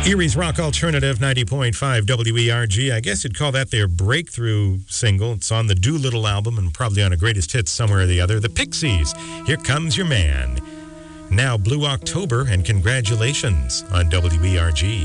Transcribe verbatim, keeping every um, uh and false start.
Erie's Rock Alternative, ninety point five W E R G. I guess you'd call that their breakthrough single. It's on the Doolittle album and probably on a greatest hits somewhere or the other. The Pixies, Here Comes Your Man. Now Blue October, and congratulations on W E R G.